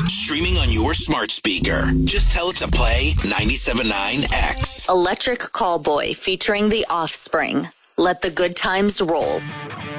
Streaming on your smart speaker. Just tell it to play 97.9 X. Electric Callboy featuring The Offspring. Let the good times roll.